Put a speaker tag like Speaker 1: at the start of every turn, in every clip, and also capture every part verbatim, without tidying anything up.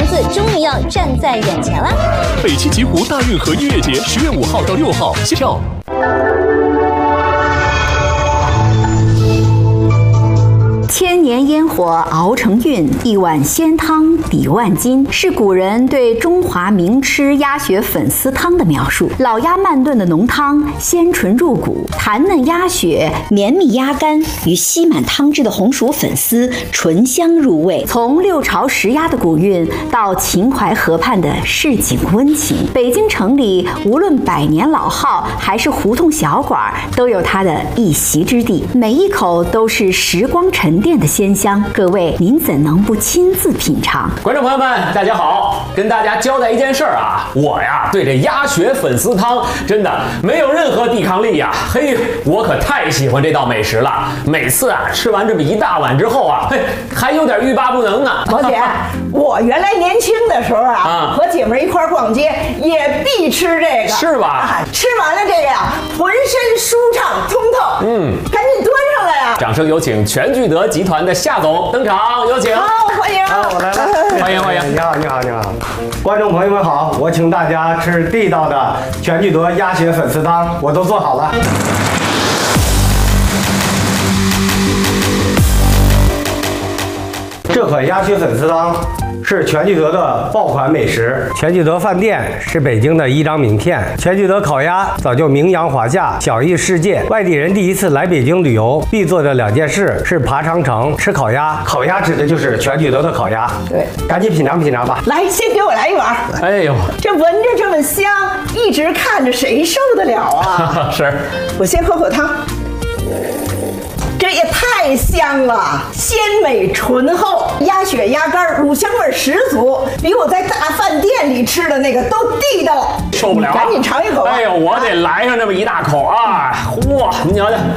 Speaker 1: 字终于要站在眼前了。
Speaker 2: 北七极湖大运河音乐节十月五号到六号，现票。
Speaker 3: 千年烟火熬成韵，一碗鲜汤抵万金，是古人对中华名吃鸭血粉丝汤的描述。老鸭慢炖的浓汤鲜醇入骨，弹嫩鸭血、绵密鸭肝与吸满汤汁的红薯粉丝醇香入味。从六朝食鸭的古韵到秦淮河畔的市井温情，北京城里无论百年老号还是胡同小馆，都有它的一席之地。每一口都是时光沉淀的鲜香，各位您怎能不亲自品尝？
Speaker 4: 观众朋友们，大家好，跟大家交代一件事儿啊，我呀对这鸭血粉丝汤真的没有任何抵抗力呀，嘿，我可太喜欢这道美食了。每次啊吃完这么一大碗之后啊，嘿，还有点欲罢不能呢。
Speaker 5: 老姐，我原来年轻的时候啊，啊和姐妹一块逛街也必吃这个，
Speaker 4: 是吧？
Speaker 5: 啊、吃完了这个呀，浑身舒畅通透。嗯，赶紧端上来呀！
Speaker 4: 掌声有请全聚德集团的夏总登场，有请。
Speaker 5: 好，欢迎。
Speaker 6: 啊，我来了，
Speaker 4: 欢迎欢迎。
Speaker 6: 你好，你好，你好，观众朋友们好，我请大家吃地道的全聚德鸭血粉丝汤，我都做好了。这款鸭血粉丝汤是全聚德的爆款美食。全聚德饭店是北京的一张名片，全聚德烤鸭早就名扬华夏，享誉世界。外地人第一次来北京旅游必做的两件事是爬长城、吃烤鸭。烤鸭指的就是全聚德的烤鸭。
Speaker 5: 对，
Speaker 6: 赶紧品尝品尝吧。
Speaker 5: 来，先给我来一碗。
Speaker 4: 哎呦，
Speaker 5: 这闻着这么香，一直看着谁受得了啊？
Speaker 4: 是，
Speaker 5: 我先喝口汤。这也太香了，鲜美醇厚，鸭血鸭肝乳香味十足，比我在大饭店里吃的那个都地道。
Speaker 4: 受不了，
Speaker 5: 赶紧尝一口吧。
Speaker 4: 哎呦，我得来上这么一大口啊！嚯，您瞧瞧，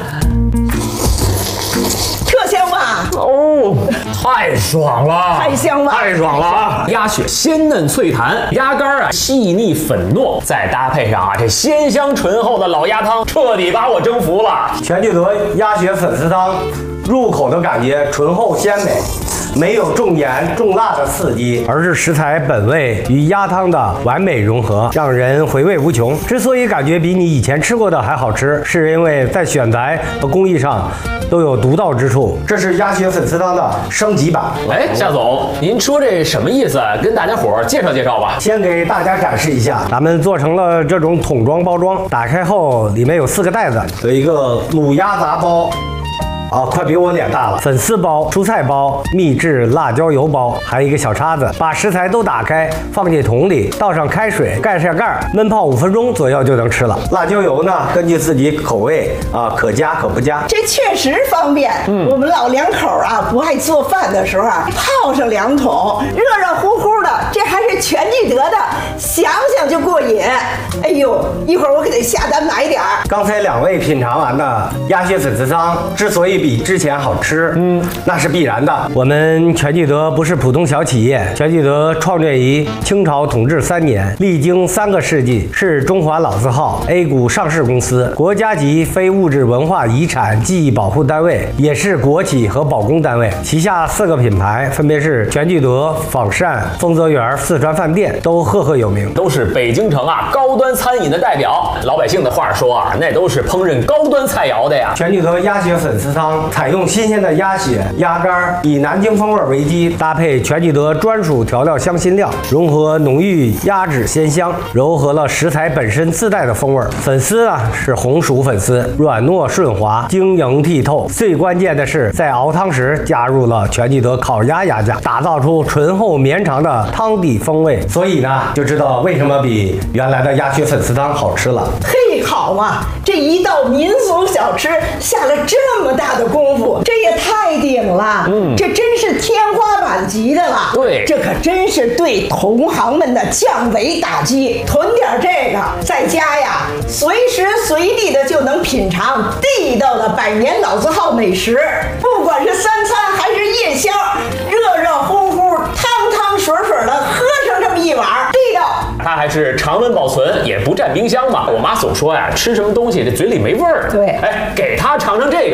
Speaker 5: 特香吧？
Speaker 4: 哦，太爽了，
Speaker 5: 太香了，
Speaker 4: 太爽了啊！鸭血鲜嫩脆弹，鸭肝啊细腻粉糯，再搭配上啊这鲜香醇厚的老鸭汤，彻底把我征服了。
Speaker 6: 全聚德鸭血粉丝汤，入口的感觉醇厚鲜美。没有重盐重辣的刺激，而是食材本味与鸭汤的完美融合，让人回味无穷。之所以感觉比你以前吃过的还好吃，是因为在选材和工艺上都有独到之处。这是鸭血粉丝汤的升级版。
Speaker 4: 哎，夏总，您说这什么意思？跟大家伙儿介绍介绍吧。
Speaker 6: 先给大家展示一下，咱们做成了这种桶装包装，打开后里面有四个袋子，有一个卤鸭杂包。啊，快比我脸大了！粉丝包、蔬菜包、秘制辣椒油包，还有一个小叉子。把食材都打开，放进桶里，倒上开水，盖上盖儿，焖泡五分钟左右就能吃了。辣椒油呢，根据自己口味啊，可加可不加。
Speaker 5: 这确实方便。嗯，我们老两口啊，不爱做饭的时候啊，泡上两桶，热热乎乎的，这还是全聚德的，想想就过瘾。哎呦，一会儿我可得下单买点儿。
Speaker 6: 刚才两位品尝完的鸭血粉丝汤，之所以比之前好吃，嗯，那是必然的。我们全聚德不是普通小企业，全聚德创建于清朝统治三年，历经三个世纪，是中华老字号 A 股上市公司，国家级非物质文化遗产记忆保护单位，也是国企和保供单位。旗下四个品牌分别是全聚德、仿膳、丰泽园、四川饭店，都赫赫有名，
Speaker 4: 都是北京城啊高端餐饮的代表。老百姓的话说啊，那都是烹饪高端菜肴的呀。
Speaker 6: 全聚德鸭血粉丝汤采用新鲜的鸭血、鸭肝，以南京风味为基，搭配全聚德专属调料香辛料，融合浓郁鸭脂鲜香，糅合了食材本身自带的风味。粉丝啊是红薯粉丝，软糯顺滑，晶莹剔透。最关键的是，在熬汤时加入了全聚德烤鸭鸭架，打造出醇厚绵长的汤底风味。所以呢，就知道为什么比原来的鸭血粉丝汤好吃了。
Speaker 5: 嘿，好嘛，这一道民俗小吃下了这么大的功夫，这也太顶了。嗯，这真是天花板级的了。
Speaker 4: 对，
Speaker 5: 这可真是对同行们的降维打击。囤点这个，在家呀，随时随地的就能品尝地道的百年老字号美食。不管是三餐还是夜宵，热热乎乎、汤汤水水的喝上这么一碗，地道。
Speaker 4: 它还是常温保存，也不占冰箱嘛。我妈总说呀，吃什么东西这嘴里没味儿。
Speaker 5: 对，
Speaker 4: 哎，给她尝尝这个。